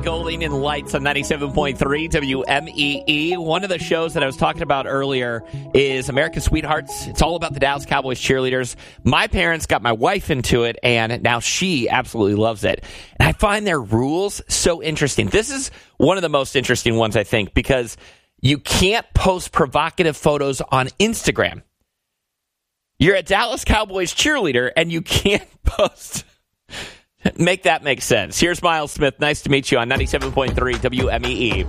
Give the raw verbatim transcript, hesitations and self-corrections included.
Golding and Lights on ninety-seven point three W M E E. One of the shows that I was talking about earlier is America's Sweethearts. It's all about the Dallas Cowboys cheerleaders. My parents got my wife into it, and now she absolutely loves it. And I find their rules so interesting. This is one of the most interesting ones, I think, because you can't post provocative photos on Instagram. You're a Dallas Cowboys cheerleader, and you can't post... Make that make sense. Here's Miles Smith. Nice to meet you on ninety-seven point three W M E E.